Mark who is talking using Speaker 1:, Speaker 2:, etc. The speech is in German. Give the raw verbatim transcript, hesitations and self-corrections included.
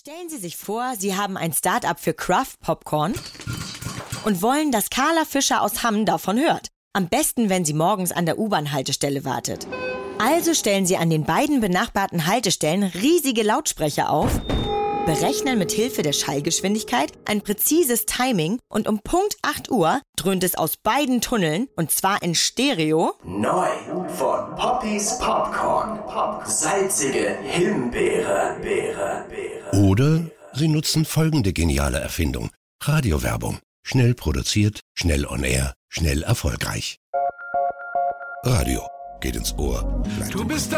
Speaker 1: Stellen Sie sich vor, Sie haben ein Start-up für Craft Popcorn und wollen, dass Carla Fischer aus Hamm davon hört. Am besten, wenn sie morgens an der U-Bahn-Haltestelle wartet. Also stellen Sie an den beiden benachbarten Haltestellen riesige Lautsprecher auf, berechnen mit Hilfe der Schallgeschwindigkeit ein präzises Timing und um Punkt acht Uhr dröhnt es aus beiden Tunneln, und zwar in Stereo.
Speaker 2: Neu von Poppys Popcorn. Salzige Himbeere. Beere, Beere.
Speaker 3: Oder Sie nutzen folgende geniale Erfindung. Radiowerbung. Schnell produziert, schnell on air, schnell erfolgreich. Radio geht ins Ohr. Bleibt
Speaker 4: Du bist